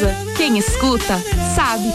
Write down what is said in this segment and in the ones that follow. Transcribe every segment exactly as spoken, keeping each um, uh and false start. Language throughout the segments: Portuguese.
sobremesa, quem escuta, sabe.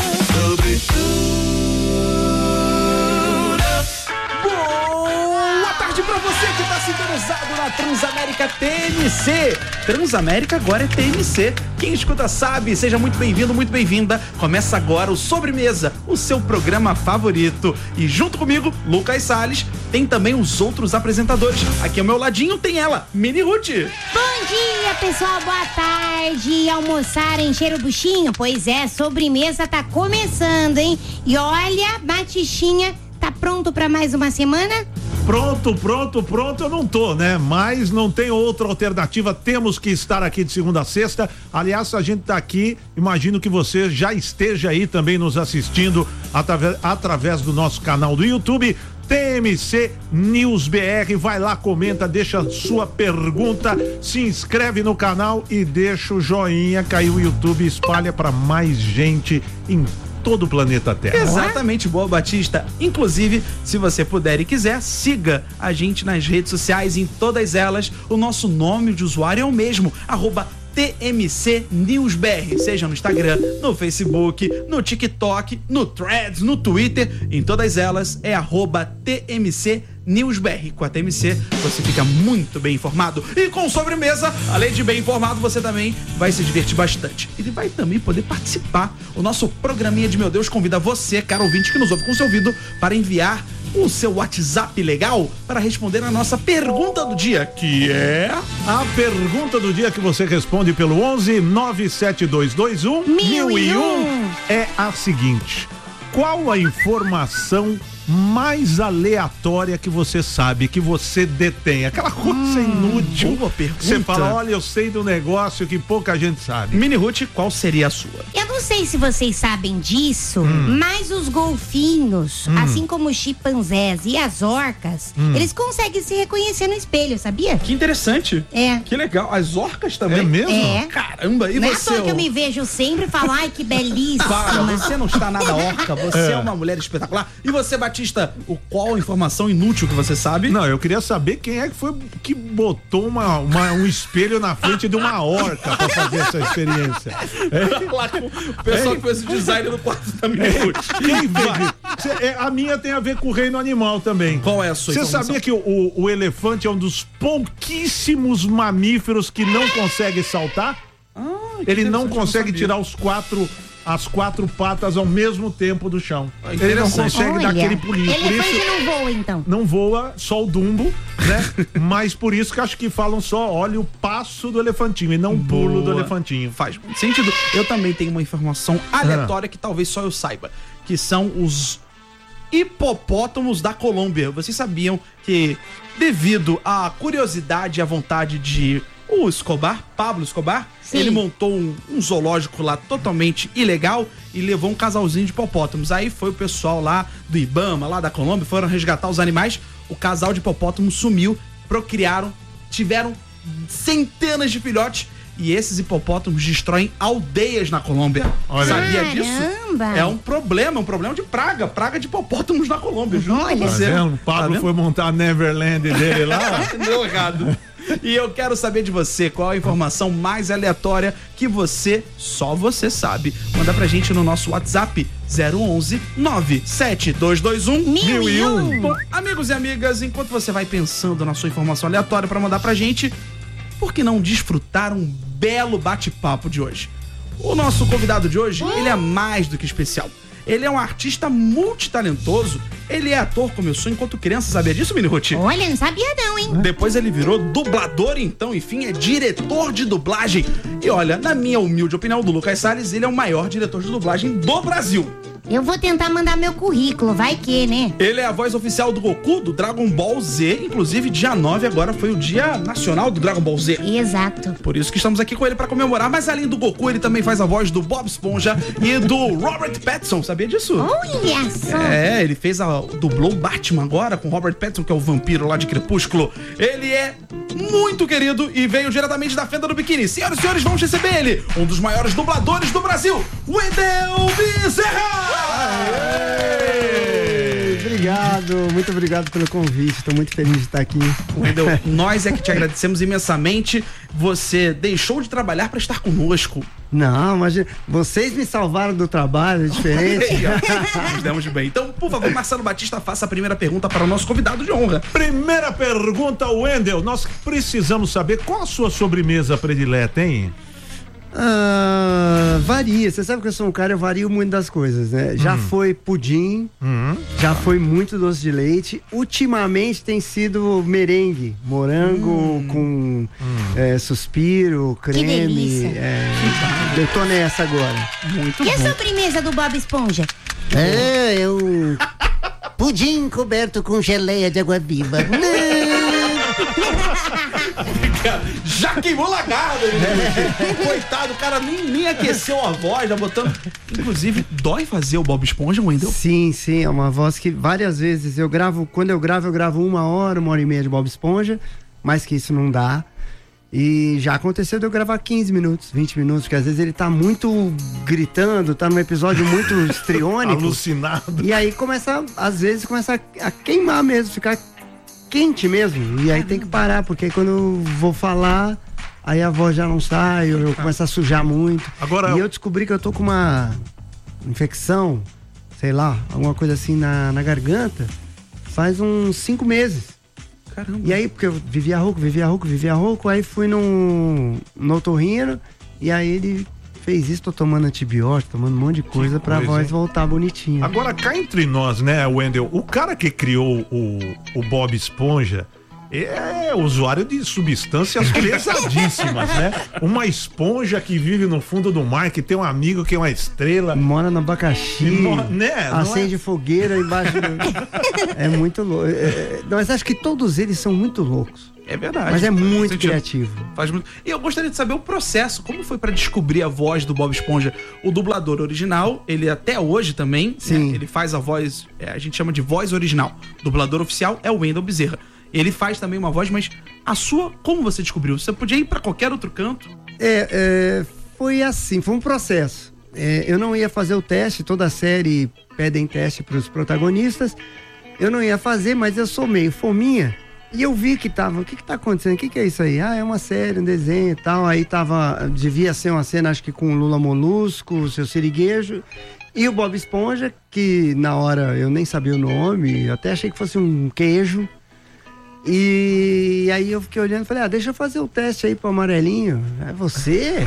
Boa tarde pra você que tá sintonizado na Transamérica T M C. Transamérica agora é T M C. Quem escuta sabe, seja muito bem-vindo, muito bem-vinda. Começa agora o Sobremesa, o seu programa favorito. E junto comigo, Lucas Salles, tem também os outros apresentadores. Aqui ao meu ladinho tem ela, Mini Ruth. Bom dia, pessoal, boa tarde. Almoçar, encher o buchinho? Pois é, sobremesa tá começando, hein? E olha, Batichinha, tá pronto pra mais uma semana? Pronto, pronto, pronto, eu não tô, né? Mas não tem outra alternativa, temos que estar aqui de segunda a sexta. Aliás, a gente tá aqui, imagino que você já esteja aí também nos assistindo através, através do nosso canal do YouTube, T M C News B R. Vai lá, comenta, deixa sua pergunta, se inscreve no canal e deixa o joinha, caiu o YouTube, espalha para mais gente em todo o planeta Terra. Exatamente, boa, Batista. Inclusive, se você puder e quiser, siga a gente nas redes sociais, em todas elas. O nosso nome de usuário é o mesmo, arroba T M C News B R, seja no Instagram, no Facebook, no TikTok, no Threads, no Twitter, em todas elas é arroba T M C News B R. Com a T M C você fica muito bem informado, e com sobremesa, além de bem informado, você também vai se divertir bastante. Ele vai também poder participar. O nosso programinha de Meu Deus convida você, caro ouvinte que nos ouve com seu ouvido, para enviar o seu WhatsApp legal para responder a nossa pergunta do dia, que é a pergunta do dia que você responde pelo onze nove sete dois dois um mil e um. É a seguinte: qual a informação mais aleatória que você sabe, que você detém? Aquela coisa hum, inútil. Boa pergunta. Você fala, olha, eu sei do negócio que pouca gente sabe. Mini Ruth, qual seria a sua? Eu não sei se vocês sabem disso, hum. mas os golfinhos, hum. assim como os chimpanzés e as orcas, hum. eles conseguem se reconhecer no espelho, sabia? Que interessante. É. Que legal. As orcas também? É mesmo? É. Caramba, e não você? Não é só que eu me vejo sempre e falo, ai, que belíssima. Para, você não está nada orca, você é. é uma mulher espetacular. E você, Batista, o qual informação inútil que você sabe? Não, eu queria saber quem é que foi que botou uma, uma, um espelho na frente de uma orca pra fazer essa experiência. É. Lá com o pessoal é. que fez o design no quarto da Mini Ruth. Quem fez? É, a minha tem a ver com o reino animal também. Qual é a sua informação? Você sabia que o, o, o elefante é um dos pouquíssimos mamíferos que não consegue saltar? Ah, ele não consegue não tirar os quatro as quatro patas ao mesmo tempo do chão. Ele não consegue Olha, dar aquele pulinho. Elefante por isso, não voa, então. Não voa, só o Dumbo, né? Mas por isso que acho que falam só, olha o passo do elefantinho e não o pulo do elefantinho. Faz sentido. Eu também tenho uma informação aleatória ah. que talvez só eu saiba, que são os hipopótamos da Colômbia. Vocês sabiam que, devido à curiosidade e à vontade de o Escobar, Pablo Escobar, Sim. ele montou um, um zoológico lá totalmente ilegal e levou um casalzinho de hipopótamos. Aí foi o pessoal lá do Ibama, lá da Colômbia, foram resgatar os animais. O casal de hipopótamos sumiu, procriaram, tiveram centenas de filhotes. E esses hipopótamos destroem aldeias na Colômbia. Olha. Sabia Caramba. disso? É um problema, um problema de praga. Praga de hipopótamos na Colômbia. Olha. Tá vendo? O Pablo tá foi montar a Neverland dele lá. Deu errado. E eu quero saber de você, qual a informação mais aleatória que você, só você sabe. Manda pra gente no nosso WhatsApp zero onze nove sete dois dois um mil e um. Bom, amigos e amigas, enquanto você vai pensando na sua informação aleatória pra mandar pra gente, por que não desfrutar um belo bate-papo de hoje? O nosso convidado de hoje, ele é mais do que especial. Ele é um artista multitalentoso. Ele é ator, como eu sou enquanto criança. Sabia disso, Mini Ruth? Olha, não sabia não, hein? Depois ele virou dublador, então, enfim, é diretor de dublagem. E olha, na minha humilde opinião do Lucas Salles, ele é o maior diretor de dublagem do Brasil. Eu vou tentar mandar meu currículo, vai que, né? Ele é a voz oficial do Goku, do Dragon Ball Z. Inclusive, dia nove agora foi o dia nacional do Dragon Ball Z. Exato. Por isso que estamos aqui com ele pra comemorar. Mas além do Goku, ele também faz a voz do Bob Esponja e do Robert Pattinson. Sabia disso? Olha só. É, ele fez a... dublou o Batman agora com Robert Pattinson, que é o vampiro lá de Crepúsculo. Ele é muito querido e veio diretamente da Fenda do Biquíni. Senhoras e senhores, vamos receber ele, um dos maiores dubladores do Brasil, Wendel Bezerra! Aê! obrigado, muito obrigado pelo convite. Estou muito feliz de estar aqui. Wendel, nós é que te agradecemos imensamente. Você deixou de trabalhar para estar conosco. Não, mas vocês me salvaram do trabalho, é diferente. Nos demos bem. Então, por favor, Marcelo Batista, faça a primeira pergunta para o nosso convidado de honra. Primeira pergunta, Wendel. Nós precisamos saber qual a sua sobremesa predileta, hein? Ah, varia, você sabe que eu sou um cara, eu vario muito das coisas, né? Já Hum. foi pudim, Hum. já foi muito doce de leite. Ultimamente tem sido merengue, morango com é, suspiro, creme. delícia. É, eu tô nessa agora. Muito E a bom. sobremesa do Bob Esponja? É, é um pudim coberto com geleia de água viva. Já queimou lagarda, gente. Coitado, o cara nem, nem aqueceu a voz, já botando. Inclusive, dói fazer o Bob Esponja, Wendel? Sim, sim, é uma voz que várias vezes eu gravo, quando eu gravo, eu gravo uma hora, uma hora e meia de Bob Esponja, mais que isso não dá. E já aconteceu de eu gravar quinze minutos, vinte minutos, porque às vezes ele tá muito gritando, tá num episódio muito estriônico. Alucinado. E aí começa, às vezes começa a, a queimar mesmo, ficar quente mesmo. E aí tem que parar, porque aí quando eu vou falar, aí a voz já não sai, eu, eu começo a sujar muito. Agora, e eu descobri que eu tô com uma infecção, sei lá, alguma coisa assim na, na garganta, faz uns cinco meses. Caramba. E aí, porque eu vivia rouco, vivia rouco, vivia rouco, aí fui num, no otorrino, e aí ele fez isso, tô tomando antibiótico, tomando um monte de coisa pra coisa, voz hein? voltar bonitinha. Agora, cá entre nós, né, Wendel, o cara que criou o, o Bob Esponja é usuário de substâncias pesadíssimas, né? Uma esponja que vive no fundo do mar, que tem um amigo que é uma estrela. Mora no abacaxi, Mo- né? Não acende é? fogueira embaixo do... É muito louco. É, é, mas acho que todos eles são muito loucos. É verdade. Mas é muito Sentido. criativo. Faz muito. E eu gostaria de saber o processo, como foi pra descobrir a voz do Bob Esponja? O dublador original, ele até hoje também, Sim. né, ele faz a voz, é, a gente chama de voz original. O dublador oficial é o Wendel Bezerra. Ele faz também uma voz, mas a sua, como você descobriu? Você podia ir pra qualquer outro canto? É, é, foi assim, foi um processo. É, eu não ia fazer o teste, toda a série pedem teste pros protagonistas. Eu não ia fazer, mas eu sou meio fominha. E eu vi que tava, o que que tá acontecendo? O que que é isso aí? Ah, é uma série, um desenho e tal. Aí tava, devia ser uma cena, acho que com o Lula Molusco, o Seu Siriguejo. E o Bob Esponja, que na hora eu nem sabia o nome, eu até achei que fosse um queijo. E aí eu fiquei olhando e falei, ah, deixa eu fazer o teste aí pro amarelinho. É você?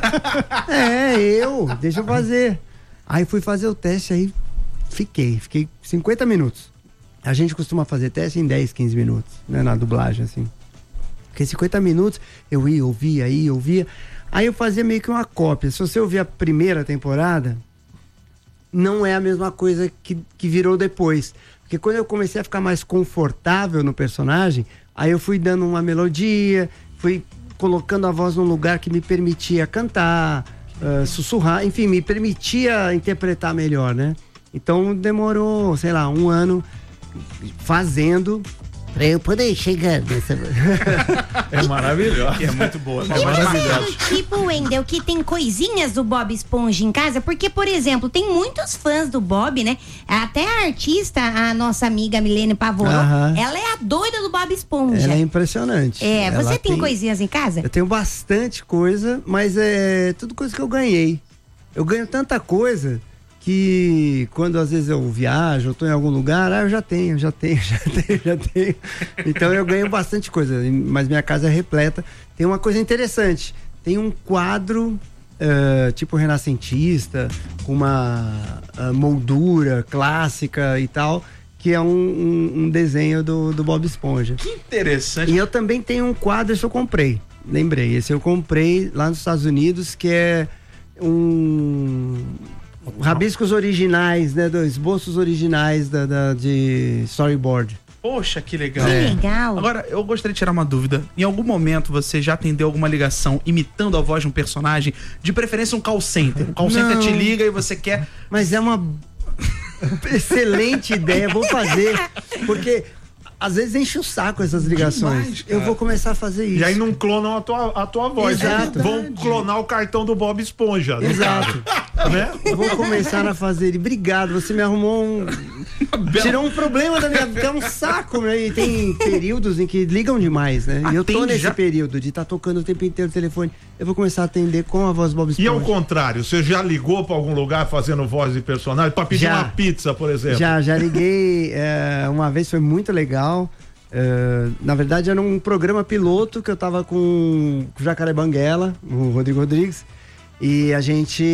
É, eu, deixa eu fazer. Aí fui fazer o teste, aí fiquei, fiquei cinquenta minutos. A gente costuma fazer teste em dez, quinze minutos, né, na dublagem, assim. Fiquei cinquenta minutos, eu ia, ouvia, ia, ouvia. Aí eu fazia meio que uma cópia. Se você ouvir a primeira temporada, não é a mesma coisa que, que virou depois. Porque quando eu comecei a ficar mais confortável no personagem, aí eu fui dando uma melodia, fui colocando a voz num lugar que me permitia cantar, uh, sussurrar, enfim, me permitia interpretar melhor, né? Então demorou, sei lá, um ano fazendo pra eu poder chegar nessa... É maravilhoso. Que é muito boa. É E você é maravilhoso. do tipo, Wendel, que tem coisinhas do Bob Esponja em casa? Porque, por exemplo, tem muitos fãs do Bob, né? Até a artista, a nossa amiga Milene Pavoró, Aham. ela é a doida do Bob Esponja. Ela é impressionante. É, Ela você tem, coisinhas em casa? Eu tenho bastante coisa, mas é tudo coisa que eu ganhei. Eu ganho tanta coisa que quando às vezes eu viajo, eu tô em algum lugar, ah, eu já tenho, já tenho, já tenho, já tenho. Então eu ganho bastante coisa, mas minha casa é repleta. Tem uma coisa interessante, tem um quadro uh, tipo renascentista, com uma uh, moldura clássica e tal, que é um, um, um desenho do, do Bob Esponja. Que interessante. E eu também tenho um quadro, esse eu comprei. Lembrei, esse eu comprei lá nos Estados Unidos, que é um rabiscos originais, né? Dos esboços originais da, da, de storyboard. Poxa, que legal. Que legal. Agora, eu gostaria de tirar uma dúvida. Em algum momento você já atendeu alguma ligação imitando a voz de um personagem? De preferência um call center. Um call center Não. te liga e você quer... Mas é uma excelente ideia, vou fazer. Porque às vezes enche o saco essas ligações. Demais, eu vou começar a fazer isso. E aí não clonam a tua, a tua voz. Exato. Vão clonar o cartão do Bob Esponja. no Exato. caso. né? Vou começar a fazer ele. Obrigado, você me arrumou um... Tirou um problema da minha vida, é um saco, né? E tem períodos em que ligam demais, né? E eu tô nesse já... período de estar tá tocando o tempo inteiro o telefone. Eu vou começar a atender com a voz Bob Esponja. E ao contrário, você já ligou pra algum lugar fazendo voz de personagem? Pra pedir já, uma pizza, por exemplo? Já, já liguei. É, uma vez foi muito legal. É, na verdade, era um programa piloto que eu tava com o Jacaré Banguela, o Rodrigo Rodrigues. E a gente...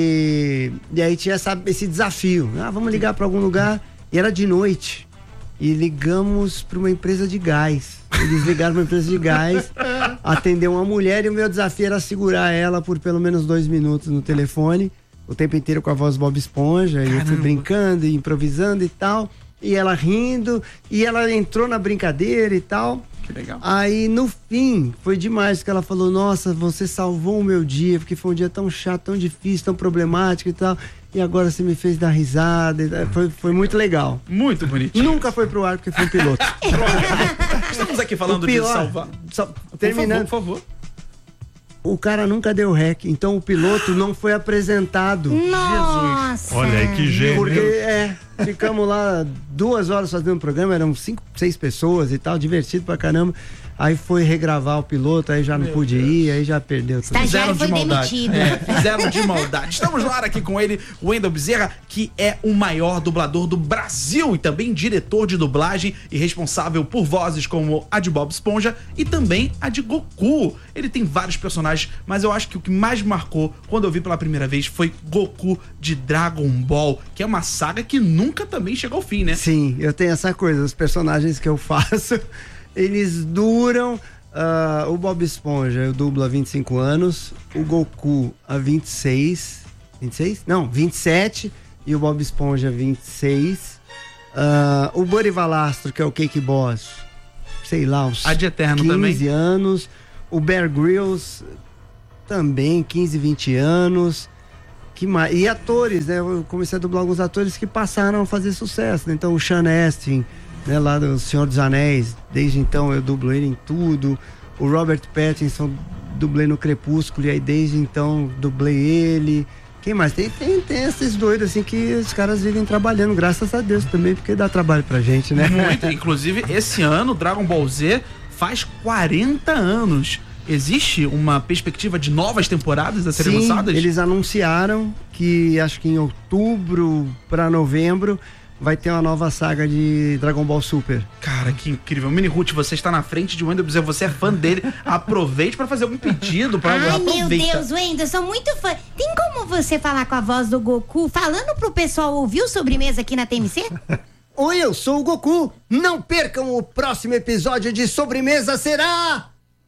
E aí tinha essa, esse desafio. Ah, vamos ligar pra algum lugar. E era de noite. E ligamos para uma empresa de gás. Eles ligaram para uma empresa de gás, atendeu uma mulher e o meu desafio era segurar ela por pelo menos dois minutos no telefone, o tempo inteiro com a voz Bob Esponja. E eu fui brincando e improvisando e tal. E ela rindo, e ela entrou na brincadeira e tal. Que legal. Aí no fim, foi demais que ela falou: nossa, você salvou o meu dia, porque foi um dia tão chato, tão difícil, tão problemático e tal. E agora você me fez dar risada. Foi, foi muito legal. Muito bonitinho. Nunca foi pro ar porque foi um piloto. Estamos aqui falando pior, de salvar. Só, terminando. Por favor, por favor. O cara nunca deu rec, então o piloto não foi apresentado. Nossa. Jesus. Olha aí que gênio. Porque é, ficamos lá duas horas fazendo o programa, eram cinco, seis pessoas e tal, divertido pra caramba. Aí foi regravar o piloto, aí já não Meu pude Deus. ir, aí já perdeu tudo. Estagiário foi maldade. demitido. É, fizeram de maldade. Estamos no ar aqui com ele, o Wendel Bezerra, que é o maior dublador do Brasil e também diretor de dublagem e responsável por vozes como a de Bob Esponja e também a de Goku. Ele tem vários personagens, mas eu acho que o que mais marcou quando eu vi pela primeira vez foi Goku de Dragon Ball, que é uma saga que nunca também chegou ao fim, né? Sim, eu tenho essa coisa, os personagens que eu faço... Eles duram. Uh, o Bob Esponja eu dublo há vinte e cinco anos. O Goku há vinte e seis. vinte e seis? Não, vinte e sete. E o Bob Esponja vinte e seis. Uh, o Buddy Valastro, que é o Cake Boss, sei lá, uns Ad Eterno quinze também. anos. O Bear Grylls também, quinze, vinte anos. Que mais? E atores, né? Eu comecei a dublar alguns atores que passaram a fazer sucesso, né? Então o Sean Astin, né, lá do Senhor dos Anéis, desde então eu dublo ele em tudo. O Robert Pattinson, dublei no Crepúsculo, e aí desde então dublei ele. Quem mais? Tem, tem, tem esses doidos assim que os caras vivem trabalhando, graças a Deus também, porque dá trabalho pra gente, né? Muito, inclusive esse ano Dragon Ball Z faz quarenta anos. Existe uma perspectiva de novas temporadas a serem Sim, lançadas? Eles anunciaram que acho que em outubro pra novembro vai ter uma nova saga de Dragon Ball Super. Cara, que incrível. Mini Ruth, você está na frente de Wendel Bezerra, você é fã dele. Aproveite para fazer algum pedido. Pra... Ai, Aproveita. meu Deus, Wendel, sou muito fã. Tem como você falar com a voz do Goku, falando pro pessoal ouvir o Sobremesa aqui na T M C? Oi, eu sou o Goku. Não percam o próximo episódio de Sobremesa, será...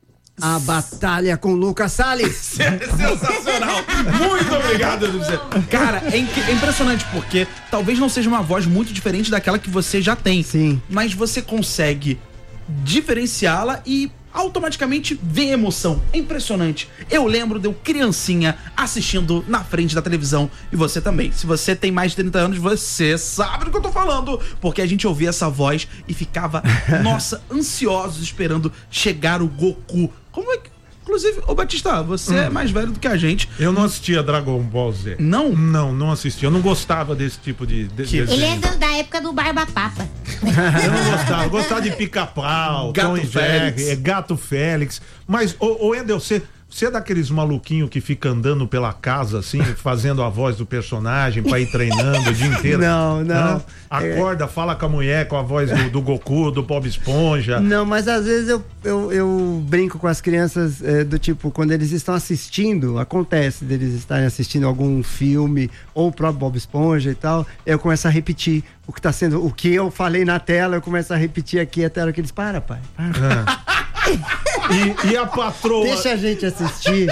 A Batalha com Lucas Salles. Sensacional. Muito obrigado, Wendel Bezerra. Cara, é, inc- é impressionante porque talvez não seja uma voz muito diferente daquela que você já tem. Sim. Mas você consegue diferenciá-la e automaticamente ver emoção. É impressionante. Eu lembro de eu criancinha assistindo na frente da televisão, e você também. Se você tem mais de trinta anos, você sabe do que eu tô falando, porque a gente ouvia essa voz e ficava, nossa, ansiosos esperando chegar o Goku. Como é que... Inclusive, ô Batista, você hum. é mais velho do que a gente. Eu não assistia Dragon Ball Z. Não? Não, não assistia. Eu não gostava desse tipo de... de Que... Ele é da, da época do Barba Papa. Eu não gostava. Eu gostava de Pica-Pau, Tom e Jerry, Gato Félix. Mas, ô, ô Wendel, você... Você é daqueles maluquinhos que fica andando pela casa, assim, fazendo a voz do personagem pra ir treinando o dia inteiro? Não, não. Hã? Acorda, é... fala com a mulher, com a voz do, do Goku, do Bob Esponja. Não, mas às vezes eu, eu, eu brinco com as crianças é, do tipo, quando eles estão assistindo, acontece deles estarem assistindo algum filme, ou o próprio Bob Esponja e tal, eu começo a repetir o que tá sendo, o que eu falei na tela, eu começo a repetir aqui até a hora que eles, para, pai, para. É. E, e a patroa... Deixa a gente assistir.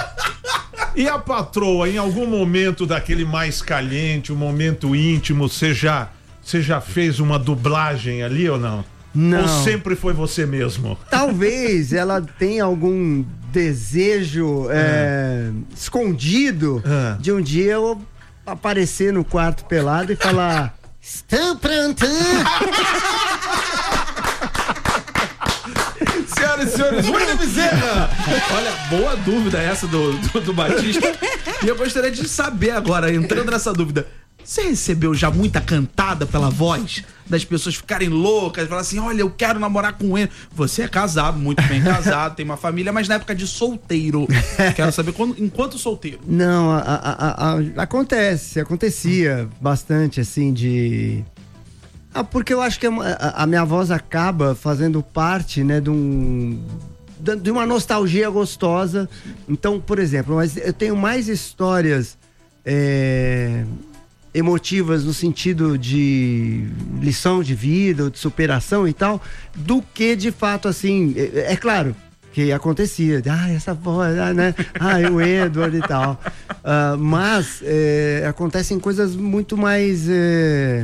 E a patroa, em algum momento daquele mais caliente, um momento íntimo, você já, você já fez uma dublagem ali ou não? Não. Ou sempre foi você mesmo? Talvez ela tenha algum desejo é. É, escondido é. de um dia eu aparecer no quarto pelado e falar: estou pronto. Senhoras Senhoras e senhores, William Bezerra! Olha, boa dúvida essa do, do, do Batista. E eu gostaria de saber agora, entrando nessa dúvida, você recebeu já muita cantada pela voz? Das pessoas ficarem loucas, falar assim, olha, eu quero namorar com ele. Você é casado, muito bem casado, tem uma família, mas na época de solteiro. Quero saber quando, enquanto solteiro. Não, a, a, a, a, acontece, acontecia bastante, assim, de... Ah, porque eu acho que a, a, a minha voz acaba fazendo parte, né, de um... de uma nostalgia gostosa. Então, por exemplo, mas eu tenho mais histórias... É... emotivas no sentido de lição de vida, de superação e tal, do que de fato assim, é, é claro que acontecia, ah, essa voz, ah, né, ah, o Edward e tal, uh, mas é, acontecem coisas muito mais é,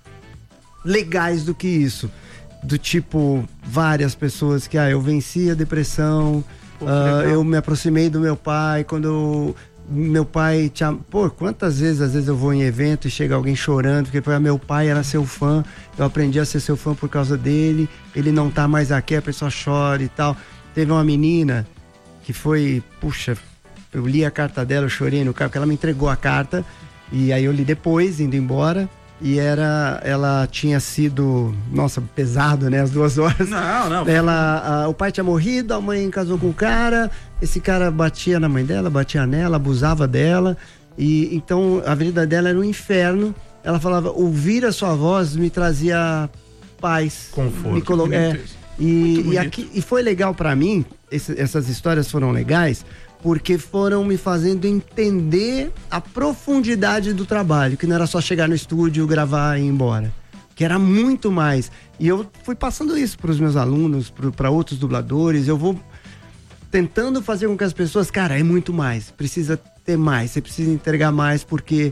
legais do que isso, do tipo, várias pessoas que, ah, eu venci a depressão, Pô, uh, eu me aproximei do meu pai, quando eu meu pai tinha... Pô, quantas vezes, às vezes eu vou em evento e chega alguém chorando, porque foi, meu pai era seu fã, eu aprendi a ser seu fã por causa dele, ele não tá mais aqui, a pessoa chora e tal. Teve uma menina que foi, puxa, eu li a carta dela, eu chorei no carro, porque ela me entregou a carta, e aí eu li depois, indo embora, e era, ela tinha sido, nossa, pesado, né, as duas horas. Não, não. Ela, a, o pai tinha morrido, a mãe casou com o cara, esse cara batia na mãe dela, batia nela, abusava dela, e então a vida dela era um inferno. Ela falava, ouvir a sua voz me trazia paz. Conforto. Me colo... é, e, e, aqui, e foi legal pra mim, esse, essas histórias foram legais, porque foram me fazendo entender a profundidade do trabalho, que não era só chegar no estúdio, gravar e ir embora, que era muito mais. E eu fui passando isso para os meus alunos, para outros dubladores, eu vou tentando fazer com que as pessoas, cara, é muito mais, precisa ter mais, você precisa entregar mais, porque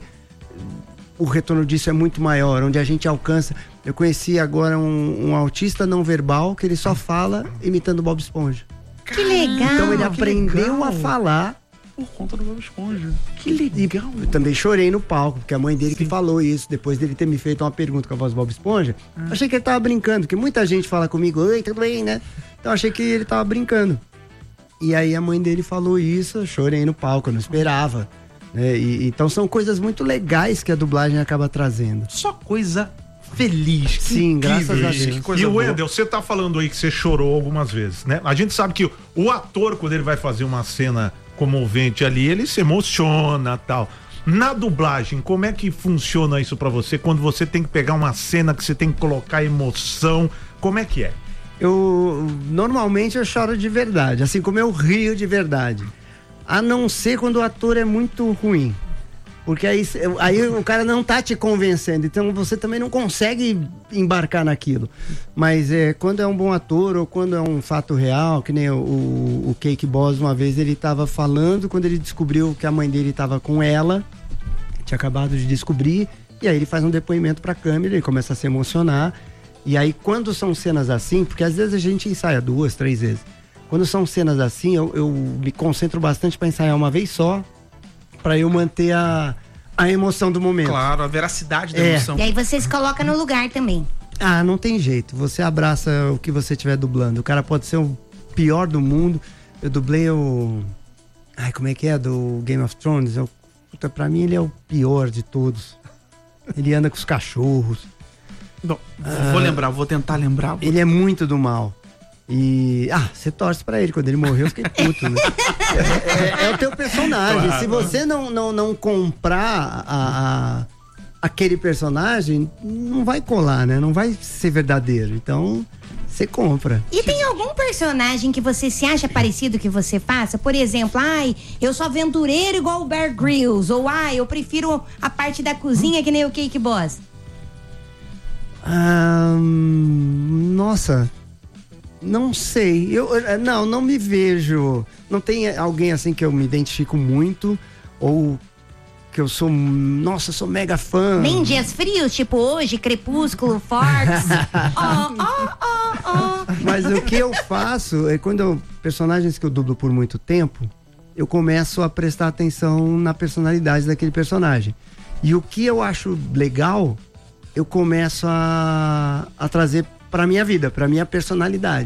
o retorno disso é muito maior, onde a gente alcança. Eu conheci agora um, um autista não verbal, que ele só fala imitando Bob Esponja. Que legal! Então ele aprendeu legal. a falar por conta do Bob Esponja. Que legal! Eu também chorei no palco, porque a mãe dele Sim. que falou isso, depois dele ter me feito uma pergunta com a voz do Bob Esponja. Ah. Achei que ele tava brincando, porque muita gente fala comigo, oi, tudo bem, né? Então achei que ele tava brincando. E aí a mãe dele falou isso, eu chorei no palco, eu não esperava. Né? E, então são coisas muito legais que a dublagem acaba trazendo. Só coisa feliz. Sim, graças a Deus. E o Wendel, você tá falando aí que você chorou algumas vezes, né? A gente sabe que o ator, quando ele vai fazer uma cena comovente ali, ele se emociona, tal. Na dublagem, como é que funciona isso pra você? Quando você tem que pegar uma cena que você tem que colocar emoção, como é que é? Eu, normalmente eu choro de verdade, assim como eu rio de verdade. A não ser quando o ator é muito ruim. Porque aí, aí o cara não tá te convencendo, então você também não consegue embarcar naquilo. Mas é, quando é um bom ator ou quando é um fato real, que nem o, o, o Cake Boss, uma vez ele tava falando, quando ele descobriu que a mãe dele tava com ela, tinha acabado de descobrir, e aí ele faz um depoimento pra câmera, ele começa a se emocionar. E aí quando são cenas assim, porque às vezes a gente ensaia duas, três vezes. Quando são cenas assim, eu, eu me concentro bastante pra ensaiar uma vez só, pra eu manter a, a emoção do momento. Claro, a veracidade da é. emoção. E aí você se coloca no lugar também. Ah, não tem jeito. Você abraça o que você estiver dublando. O cara pode ser o pior do mundo. Eu dublei o... Ai, como é que é? Do Game of Thrones. Eu... Puta, pra mim ele é o pior de todos. Ele anda com os cachorros. Bom, ah, vou lembrar, vou tentar lembrar. Vou... Ele é muito do mal. E, ah, você torce pra ele. Quando ele morreu, eu fiquei puto, né? é, é, é o teu personagem. Claro. Se você não, não, não comprar a, a, aquele personagem, não vai colar, né? Não vai ser verdadeiro. Então, você compra. E tem algum personagem que você se acha parecido que você faça? Por exemplo, ai, eu sou aventureiro igual o Bear Grylls. Ou, ai, eu prefiro a parte da cozinha que nem o Cake Boss. Ah, nossa... Não sei, eu não, não me vejo, não tem alguém assim que eu me identifico muito, ou que eu sou, nossa, eu sou mega fã. Nem dias frios, tipo hoje, Crepúsculo, Forks, ó, ó, ó, ó. Mas o que eu faço é quando eu, personagens que eu dublo por muito tempo, eu começo a prestar atenção na personalidade daquele personagem. E o que eu acho legal, eu começo a, a trazer pra minha vida, pra minha personalidade.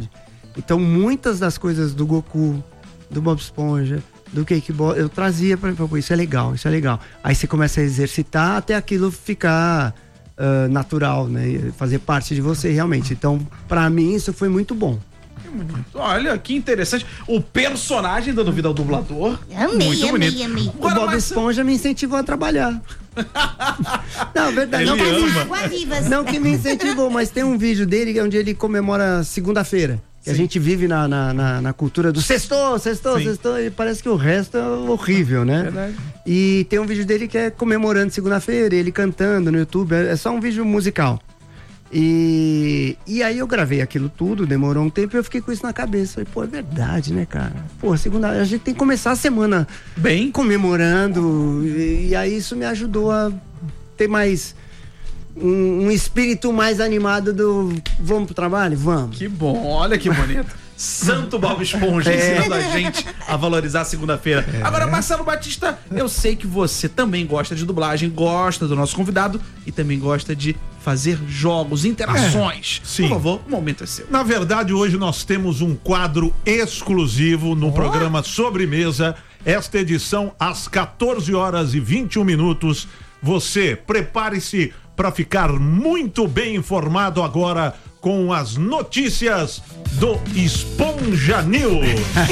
Então muitas das coisas do Goku, do Bob Esponja, do Cakeball, eu trazia pra mim, pô, isso é legal, isso é legal. Aí você começa a exercitar até aquilo ficar uh, natural, né? Fazer parte de você realmente. Então, pra mim, isso foi muito bom. Que bonito. Olha, que interessante. O personagem dando vida ao dublador. Amei, muito amei, bonito. amei. O Bob mas... Esponja me incentivou a trabalhar. Não, verdade. Ele Não, ama. Água-vivas. não que me incentivou, mas tem um vídeo dele onde ele comemora segunda-feira. Que a gente vive na, na, na, na cultura do sextou, sextou, Sim. sextou, e parece que o resto é horrível, né? Verdade. E tem um vídeo dele que é comemorando segunda-feira, ele cantando no YouTube, é só um vídeo musical. E, e aí eu gravei aquilo tudo, demorou um tempo e eu fiquei com isso na cabeça. Falei, pô, é verdade, né, cara? Pô, segunda, a gente tem que começar a semana Bem, comemorando, e, e aí isso me ajudou a ter mais um, um espírito mais animado do vamos pro trabalho? Vamos. que bom. Olha que bonito. Santo Bob Esponja ensinando a gente a valorizar a segunda-feira. Agora, Marcelo Batista, eu sei que você também gosta de dublagem, gosta do nosso convidado e também gosta de fazer jogos, interações. É, sim. Por favor, o momento é seu. Na verdade, hoje nós temos um quadro exclusivo no programa Sobremesa. Esta edição, às quatorze horas e vinte e um minutos. Você prepare-se para ficar muito bem informado agora com as notícias do Esponja News.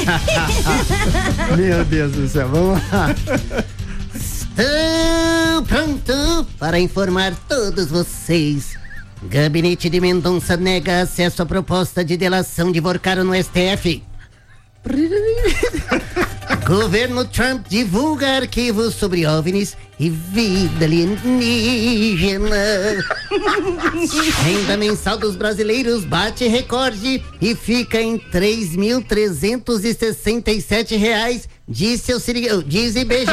Meu Deus do céu, vamos lá. Estou pronto para informar todos vocês. Gabinete de Mendonça nega acesso à proposta de delação de Vorcaro no S T F. Governo Trump divulga arquivos sobre OVNIs e vida alienígena. Renda mensal dos brasileiros bate recorde e fica em três mil trezentos e sessenta e sete reais, disse o Siri... diz I B G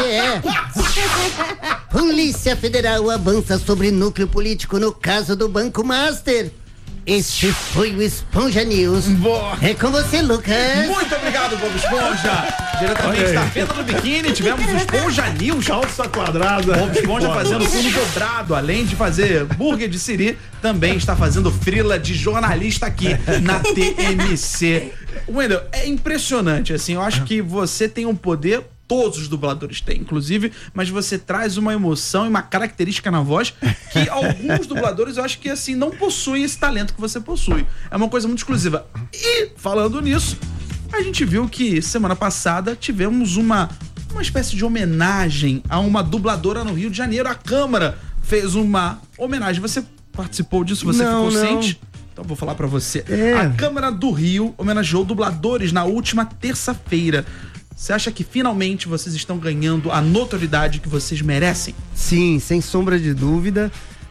E. Polícia Federal avança sobre núcleo político no caso do Banco Master. Este foi o Esponja News. Boa. É com você, Lucas. Muito obrigado, Bob Esponja. Diretamente da Venda do Biquíni, tivemos o Esponja News. Calça quadrada. Bob Esponja fazendo fundo dobrado, além de fazer burger de siri, também está fazendo frila de jornalista aqui na T M C. Wendel, é impressionante, assim, eu acho que você tem um poder, todos os dubladores têm, inclusive, mas você traz uma emoção e uma característica na voz que alguns dubladores eu acho que, assim, não possuem esse talento que você possui. É uma coisa muito exclusiva. E, falando nisso, a gente viu que semana passada tivemos uma, uma espécie de homenagem a uma dubladora no Rio de Janeiro. A Câmara fez uma homenagem. Você participou disso? Você Não, ficou não. ciente? Então vou falar pra você. É. A Câmara do Rio homenageou dubladores na última terça-feira. Você acha que finalmente vocês estão ganhando a notoriedade que vocês merecem? Sim, sem sombra de dúvida.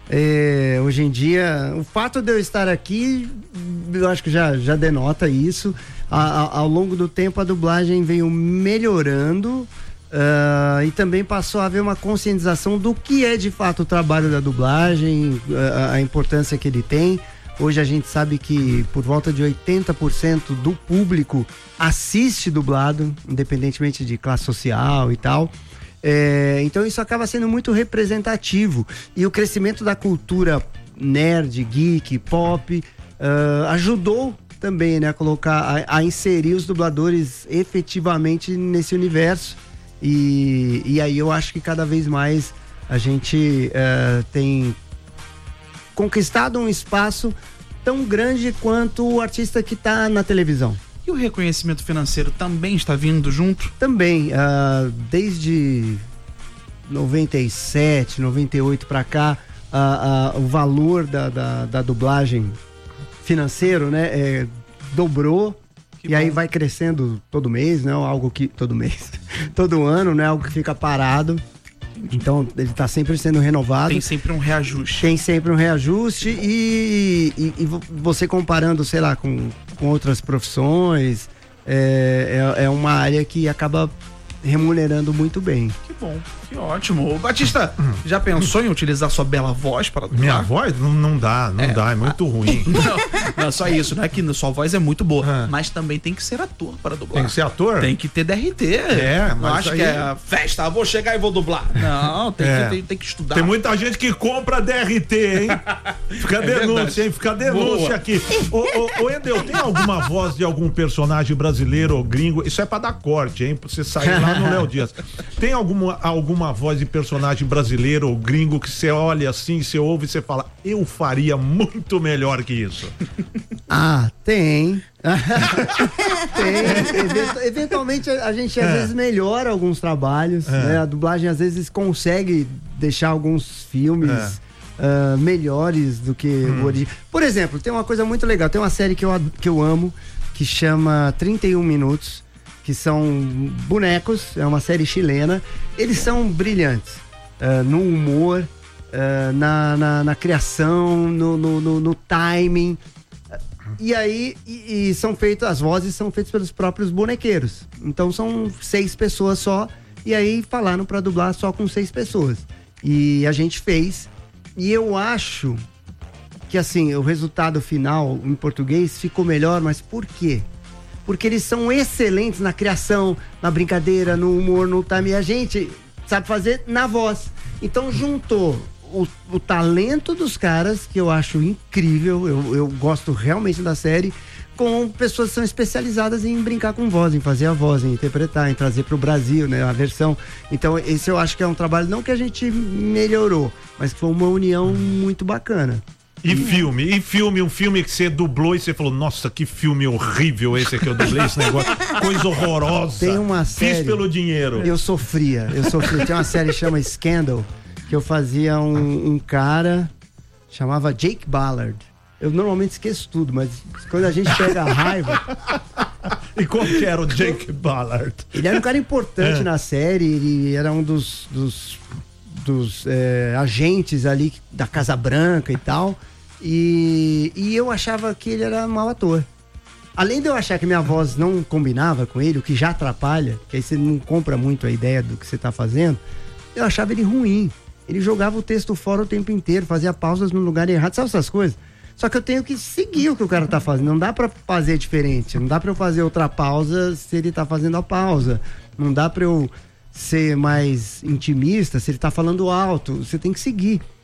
É, hoje em dia, o fato de eu estar aqui, eu acho que já, já denota isso. A, a, ao longo do tempo, a dublagem veio melhorando uh, e também passou a haver uma conscientização do que é de fato o trabalho da dublagem, a, a importância que ele tem. Hoje a gente sabe que por volta de oitenta por cento do público assiste dublado, independentemente de classe social e tal. É, então isso acaba sendo muito representativo. E o crescimento da cultura nerd, geek, pop, uh, ajudou também, né, a colocar, a, a inserir os dubladores efetivamente nesse universo. E, e aí eu acho que cada vez mais a gente uh, tem conquistado um espaço tão grande quanto o artista que está na televisão. E o reconhecimento financeiro também está vindo junto? Também, uh, desde noventa e sete, noventa e oito para cá, uh, uh, o valor da, da, da dublagem financeiro, né, é, dobrou. Que e bom. Aí vai crescendo todo mês, né, algo que todo mês, todo ano, né, algo que fica parado. Então ele está sempre sendo renovado. Tem sempre um reajuste. Tem sempre um reajuste e, e, e você comparando, sei lá, com, com outras profissões, é, é, é uma área que acaba remunerando muito bem. Que bom, que Que ótimo. Ô, Batista, já pensou em utilizar sua bela voz para dublar? Minha voz? Não, não dá, não É. dá, é muito ruim. Não, não, só isso, não é que sua voz é muito boa, Ah. mas também tem que ser ator para dublar. Tem que ser ator? Tem que ter D R T. É, não mas acho aí- que é festa, vou chegar e vou dublar. Não, tem, É. que, tem, tem que estudar. Tem muita gente que compra D R T, hein? Fica É denúncia, verdade. hein? Fica denúncia Boa. aqui. Ô, ô, ô, Endel, tem alguma voz de algum personagem brasileiro ou gringo? Isso é pra dar corte, hein? Pra você sair lá no Léo Dias. Tem alguma, alguma voz de personagem brasileiro ou gringo que você olha assim, você ouve e você fala, eu faria muito melhor que isso? Ah, tem. tem. Event- Eventualmente a gente às É. vezes melhora alguns trabalhos, né? A dublagem às vezes consegue deixar alguns filmes É. ah, melhores do que o original. Por exemplo, tem uma coisa muito legal, tem uma série que eu, ad- que eu amo, que chama trinta e um minutos, que são bonecos, é uma série chilena. Eles são brilhantes ah, no humor, ah, na, na, na criação, no, no, no, no timing. E aí, e, e são feitas, as vozes são feitas pelos próprios bonequeiros. Então são seis pessoas só. E aí falaram pra dublar só com seis pessoas. E a gente fez. E eu acho que assim, o resultado final em português ficou melhor, mas por quê? Porque eles são excelentes na criação, na brincadeira, no humor, no time. E a gente sabe fazer na voz. Então juntou o, o talento dos caras, que eu acho incrível, eu, eu gosto realmente da série, com pessoas que são especializadas em brincar com voz, em fazer a voz, em interpretar, em trazer pro Brasil, né, a versão. Então esse eu acho que é um trabalho, não que a gente melhorou, mas que foi uma união muito bacana. E filme? E filme? Um filme que você dublou e você falou, nossa, que filme horrível esse que eu dublei, esse negócio, coisa horrorosa. Tem uma série. Fiz pelo dinheiro. Eu sofria, eu sofria. Tem uma série que chama Scandal, que eu fazia um, um cara, chamava Jake Ballard. Eu normalmente esqueço tudo, mas quando a gente pega a raiva... E como que era o Jake Ballard? Ele era um cara importante É. na série, ele era um dos, dos, dos é, agentes ali da Casa Branca e tal. E, e eu achava que ele era mau ator. Além de eu achar que minha voz não combinava com ele, o que já atrapalha, que aí você não compra muito a ideia do que você tá fazendo, eu achava ele ruim. Ele jogava o texto fora o tempo inteiro, fazia pausas no lugar errado, sabe essas coisas? Só que eu tenho que seguir o que o cara tá fazendo, não dá pra fazer diferente, não dá pra eu fazer outra pausa se ele tá fazendo a pausa, não dá pra eu ser mais intimista se ele tá falando alto, você tem que seguir.